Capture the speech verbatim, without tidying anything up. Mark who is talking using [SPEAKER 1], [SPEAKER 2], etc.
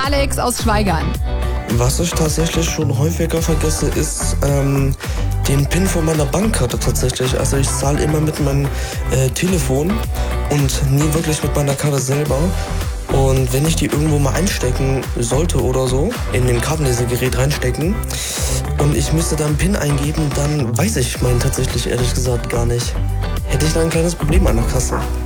[SPEAKER 1] Alex aus Schweigern.
[SPEAKER 2] Was ich tatsächlich schon häufiger vergesse, ist ähm, den PIN von meiner Bankkarte tatsächlich. Also ich zahle immer mit meinem äh, Telefon und nie wirklich mit meiner Karte selber. Und wenn ich die irgendwo mal einstecken sollte oder so, in dem Kartenlesegerät reinstecken und ich müsste dann PIN eingeben, dann weiß ich meinen tatsächlich ehrlich gesagt gar nicht. Hätte ich da ein kleines Problem an der Kasse.